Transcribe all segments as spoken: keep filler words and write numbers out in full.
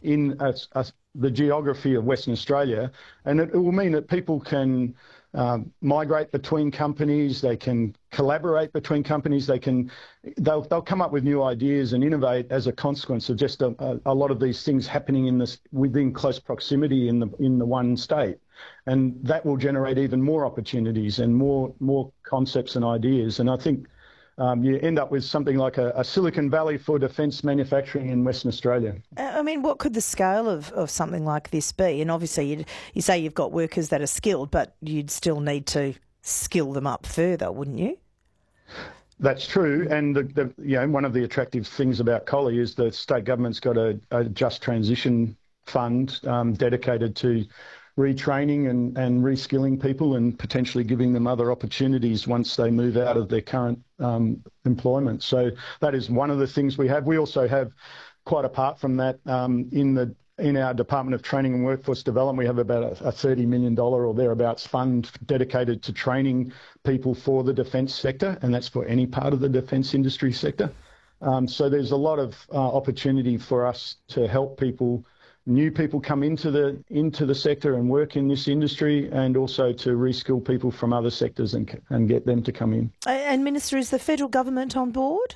in a, a, the geography of Western Australia, and it, it will mean that people can um, migrate between companies, they can collaborate between companies, they can they'll they'll come up with new ideas and innovate as a consequence of just a, a, a lot of these things happening in this within close proximity in the in the one state, and that will generate even more opportunities and more more concepts and ideas. And I think Um, you end up with something like a, a Silicon Valley for defence manufacturing in Western Australia. I mean, what could the scale of, of something like this be? And obviously you'd, you say you've got workers that are skilled, but you'd still need to skill them up further, wouldn't you? That's true. And the, the, you know, one of the attractive things about Collie is the state government's got a, a just transition fund um, dedicated to retraining and, and reskilling people and potentially giving them other opportunities once they move out of their current um, employment. So that is one of the things we have. We also have, quite apart from that, um, in the in our Department of Training and Workforce Development, we have about a, a thirty million dollars or thereabouts fund dedicated to training people for the defence sector, and that's for any part of the defence industry sector. Um, so there's a lot of uh, opportunity for us to help people, new people come into the into the sector and work in this industry, and also to reskill people from other sectors and and get them to come in. And Minister, is the federal government on board?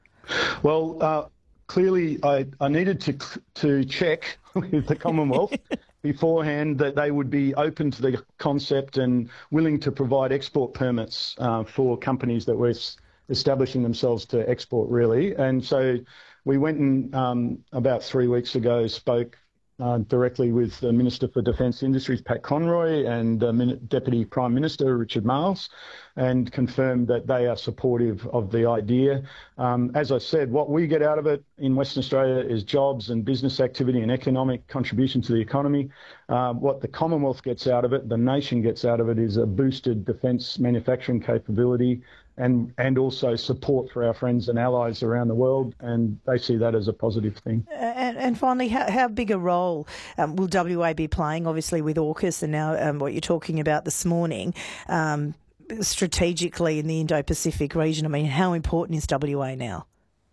Well, uh, clearly I, I needed to to check with the Commonwealth beforehand that they would be open to the concept and willing to provide export permits uh, for companies that were establishing themselves to export, really. And so we went and um, about three weeks ago spoke Uh, directly with the Minister for Defence Industries, Pat Conroy, and uh, Min- Deputy Prime Minister, Richard Marles, and confirmed that they are supportive of the idea. Um, as I said, what we get out of it in Western Australia is jobs and business activity and economic contribution to the economy. Uh, what the Commonwealth gets out of it, the nation gets out of it, is a boosted defence manufacturing capability and and also support for our friends and allies around the world, and they see that as a positive thing. And, and finally, how, how big a role um, will W A be playing, obviously with AUKUS and now um, what you're talking about this morning, um, strategically in the Indo-Pacific region? I mean, how important is W A now?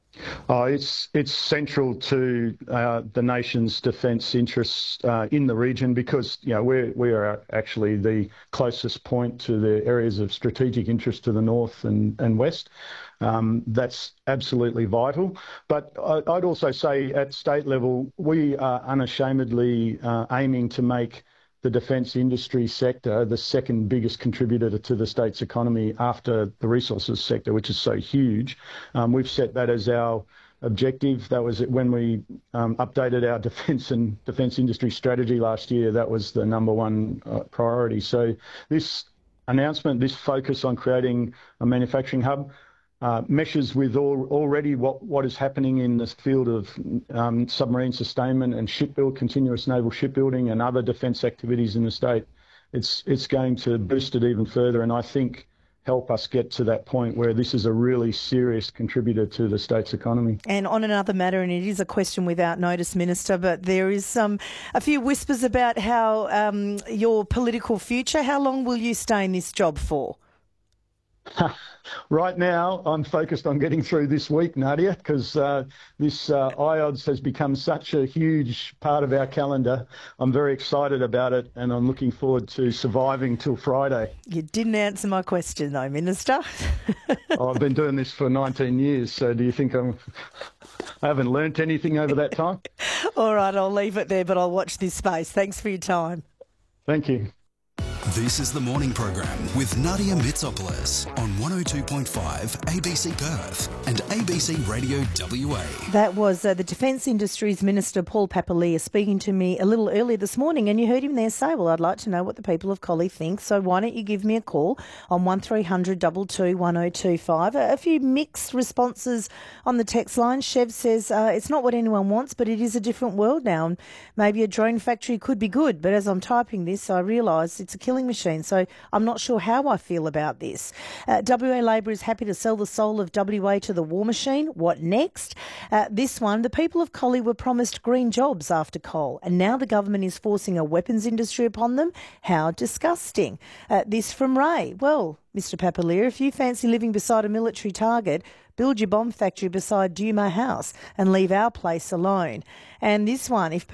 Oh, it's it's central to uh, the nation's defence interests uh, in the region, because you know we're we are actually the closest point to the areas of strategic interest to the north and and west. Um, that's absolutely vital. But I'd also say at state level, we are unashamedly uh, aiming to make the defence industry sector the second biggest contributor to the state's economy after the resources sector, which is so huge. Um, we've set that as our objective. That was when we um, updated our defence and defence industry strategy last year. That was the number one uh, priority. So this announcement, this focus on creating a manufacturing hub, Uh, meshes with all, already what, what is happening in the field of um, submarine sustainment and shipbuild, continuous naval shipbuilding and other defence activities in the state. It's it's going to boost it even further, and I think help us get to that point where this is a really serious contributor to the state's economy. And on another matter, and it is a question without notice, Minister, but there is some a few whispers about how um, your political future. How long will you stay in this job for? Right now, I'm focused on getting through this week, Nadia, because uh, this uh, I O D S has become such a huge part of our calendar. I'm very excited about it, and I'm looking forward to surviving till Friday. You didn't answer my question, though, Minister. Oh, I've been doing this for nineteen years, so do you think I'm, I haven't learnt anything over that time? All right, I'll leave it there, but I'll watch this space. Thanks for your time. Thank you. This is the morning program with Nadia Mitsopoulos on one oh two point five A B C Perth and A B C Radio W A. That was uh, the Defence Industries Minister Paul Papalia speaking to me a little earlier this morning, and you heard him there say, well, I'd like to know what the people of Collie think, so why don't you give me a call on one three hundred two two one oh two five. A, a few mixed responses on the text line. Chev says uh, it's not what anyone wants, but it is a different world now, and maybe a drone factory could be good, but as I'm typing this, I realise it's a killing machine, so I'm not sure how I feel about this. Uh, W A Labor is happy to sell the soul of W A to the war machine. What next? Uh, this one, the people of Collie were promised green jobs after coal, and now the government is forcing a weapons industry upon them. How disgusting. Uh, this from Ray. Well, Mister Papalia, if you fancy living beside a military target, build your bomb factory beside Duma House and leave our place alone. And this one, if